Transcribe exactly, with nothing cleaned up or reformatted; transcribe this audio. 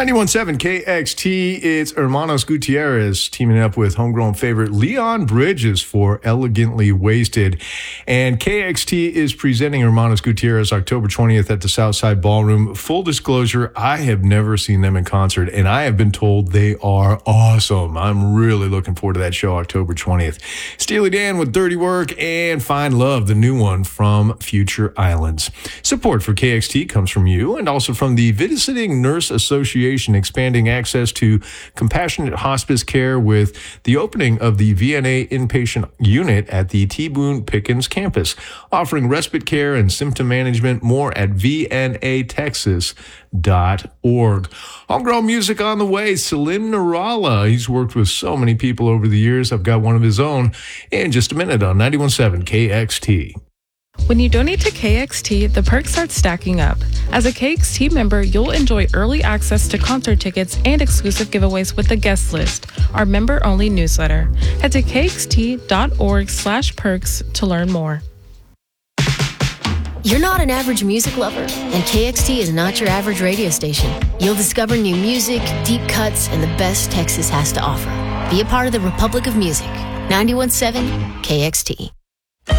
ninety-one point seven K X T, it's Hermanos Gutierrez teaming up with homegrown favorite Leon Bridges for Elegantly Wasted. And K X T is presenting Hermanos Gutierrez October twentieth at the Southside Ballroom. Full disclosure, I have never seen them in concert, and I have been told they are awesome. I'm really looking forward to that show October twentieth. Steely Dan with Dirty Work and Find Love, the new one from Future Islands. Support for K X T comes from you and also from the Visiting Nurse Association, expanding access to compassionate hospice care with the opening of the V N A inpatient unit at the T. Boone Pickens campus, offering respite care and symptom management. More at V N A Texas dot org. Homegrown music on the way. Salim Narala. He's worked with so many people over the years. I've got one of his own in just a minute on ninety-one point seven K X T. When you donate to K X T, the perks start stacking up. As a K X T member, you'll enjoy early access to concert tickets and exclusive giveaways with the guest list, our member-only newsletter. Head to K X T dot org slash perks to learn more. You're not an average music lover, and K X T is not your average radio station. You'll discover new music, deep cuts, and the best Texas has to offer. Be a part of the Republic of Music. ninety-one point seven K X T.